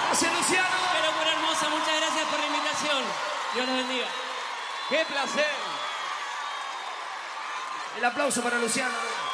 Gracias, Luciano. Qué locura hermosa, muchas gracias por la invitación. Dios los bendiga. ¡Qué placer! El aplauso para Luciano.